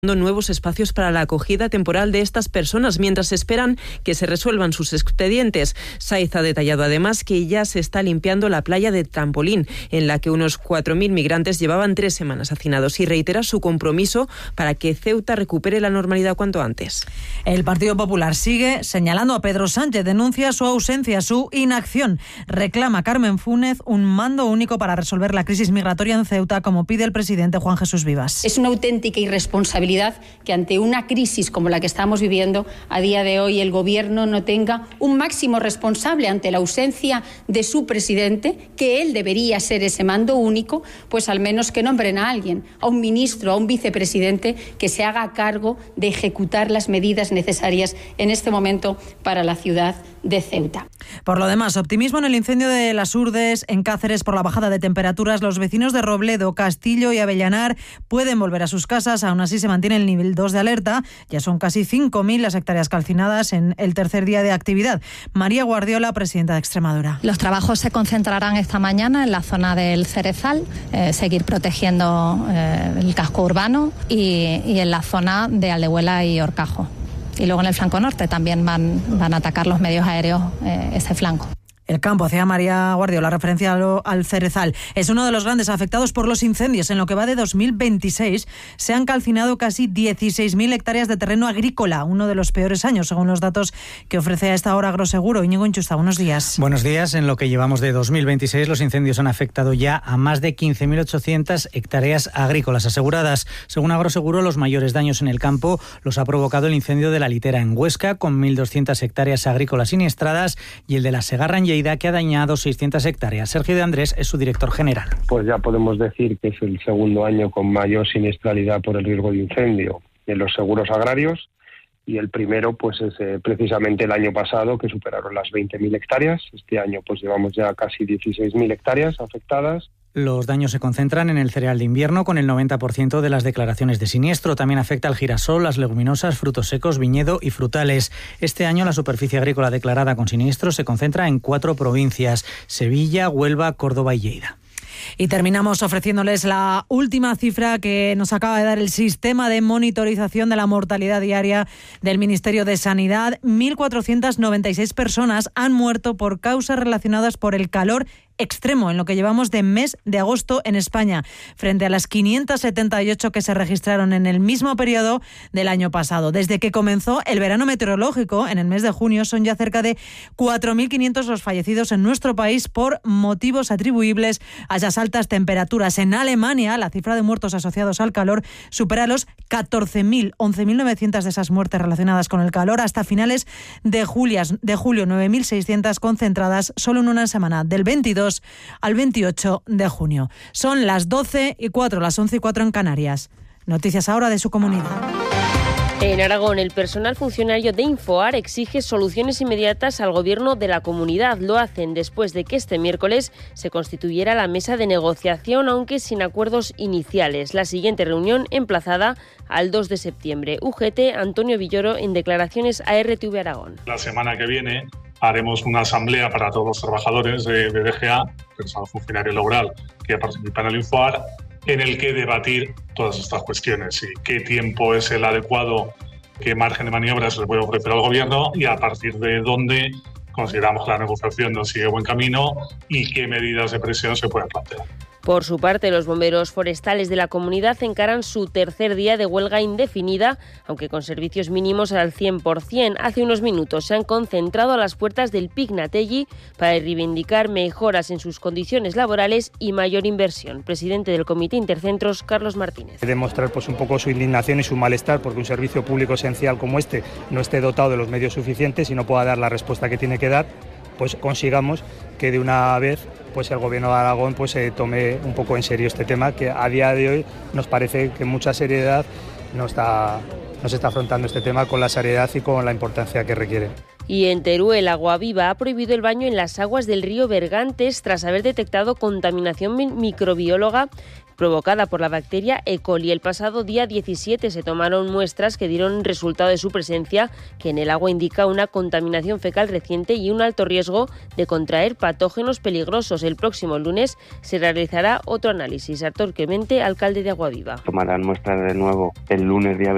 nuevos espacios para la acogida temporal de estas personas mientras esperan que se resuelvan sus expedientes. Saiz ha detallado además que ya se está limpiando la playa de Trampolín, en la que unos 4.000 migrantes llevaban 3 semanas hacinados, y reitera su compromiso para que Ceuta recupere la normalidad cuanto antes. El Partido Popular sigue señalando a Pedro Sánchez, denuncia su ausencia, su inacción. Reclama Carmen Fúnez un mando único para resolver la crisis migratoria en Ceuta, como pide el presidente Juan Jesús Vivas. Es una auténtica irresponsabilidad que ante una crisis como la que estamos viviendo a día de hoy el Gobierno no tenga un máximo responsable ante la ausencia de su presidente, que él debería ser ese mando único, pues al menos que nombren a alguien, a un ministro, a un vicepresidente que se haga cargo de ejecutar las medidas necesarias en este momento para la ciudad de Ceuta. Por lo demás, optimismo en el incendio de Las Urdes, en Cáceres, por la bajada de temperaturas. Los vecinos de Robledo, Castillo y Avellanar pueden volver a sus casas. Aún así se mantiene el nivel 2 de alerta. Ya son casi 5.000 las hectáreas calcinadas en el tercer día de actividad. María Guardiola, presidenta de Extremadura. Los trabajos se concentrarán esta mañana en la zona del Cerezal, seguir protegiendo el casco urbano y en la zona de Aldehuela y Horcajo. Y luego en el flanco norte también van a atacar los medios aéreos ese flanco. El campo, hacía María Guardiola referencia al Cerezal. Es uno de los grandes afectados por los incendios. En lo que va de 2026 se han calcinado casi 16.000 hectáreas de terreno agrícola, uno de los peores años, según los datos que ofrece a esta hora Agroseguro. Íñigo Inchusta, buenos días. Buenos días. En lo que llevamos de 2026, los incendios han afectado ya a más de 15.800 hectáreas agrícolas aseguradas. Según Agroseguro, los mayores daños en el campo los ha provocado el incendio de la Litera en Huesca, con 1.200 hectáreas agrícolas siniestradas, y el de la Segarra en Lleida, que ha dañado 600 hectáreas. Sergio de Andrés es su director general. Pues ya podemos decir que es el segundo año con mayor siniestralidad por el riesgo de incendio en los seguros agrarios, y el primero pues es precisamente el año pasado, que superaron las 20.000 hectáreas. Este año pues llevamos ya casi 16.000 hectáreas afectadas. Los daños se concentran en el cereal de invierno, con el 90% de las declaraciones de siniestro. También afecta al girasol, las leguminosas, frutos secos, viñedo y frutales. Este año la superficie agrícola declarada con siniestro se concentra en 4 provincias: Sevilla, Huelva, Córdoba y Lleida. Y terminamos ofreciéndoles la última cifra que nos acaba de dar el sistema de monitorización de la mortalidad diaria del Ministerio de Sanidad. 1.496 personas han muerto por causas relacionadas por el calor extremo en lo que llevamos de mes de agosto en España, frente a las 578 que se registraron en el mismo periodo del año pasado. Desde que comenzó el verano meteorológico en el mes de junio, son ya cerca de 4.500 los fallecidos en nuestro país por motivos atribuibles a esas altas temperaturas. En Alemania, la cifra de muertos asociados al calor supera los 14.000, 11.900 de esas muertes relacionadas con el calor. Hasta finales de julio, 9.600 concentradas solo en una semana, del 22 al 28 de junio. Son las 12:04, las 11:04 en Canarias. Noticias ahora de su comunidad. En Aragón, el personal funcionario de Infoar exige soluciones inmediatas al gobierno de la comunidad. Lo hacen después de que este miércoles se constituyera la mesa de negociación, aunque sin acuerdos iniciales. La siguiente reunión emplazada al 2 de septiembre. UGT, Antonio Villoro, en declaraciones a RTV Aragón. La semana que viene haremos una asamblea para todos los trabajadores de DGA, personal funcionario laboral, que participan en el Infoar, en el que debatir todas estas cuestiones y qué tiempo es el adecuado, qué margen de maniobra se le puede ofrecer al gobierno y a partir de dónde consideramos que la negociación no sigue buen camino y qué medidas de presión se pueden plantear. Por su parte, los bomberos forestales de la comunidad encaran su tercer día de huelga indefinida, aunque con servicios mínimos al 100%. Hace unos minutos se han concentrado a las puertas del Pignatelli para reivindicar mejoras en sus condiciones laborales y mayor inversión. Presidente del Comité Intercentros, Carlos Martínez. Demostrar un poco su indignación y su malestar porque un servicio público esencial como este no esté dotado de los medios suficientes y no pueda dar la respuesta que tiene que dar, pues consigamos que de una vez el Gobierno de Aragón tome un poco en serio este tema, que a día de hoy nos parece que mucha seriedad no se está afrontando este tema con la seriedad y con la importancia que requiere. Y en Teruel, Agua Viva ha prohibido el baño en las aguas del río Bergantes tras haber detectado contaminación microbióloga provocada por la bacteria E. coli. El pasado día 17 se tomaron muestras que dieron resultado de su presencia, que en el agua indica una contaminación fecal reciente y un alto riesgo de contraer patógenos peligrosos. El próximo lunes se realizará otro análisis. Artur Clemente, alcalde de Agua Viva. Tomarán muestras de nuevo el lunes día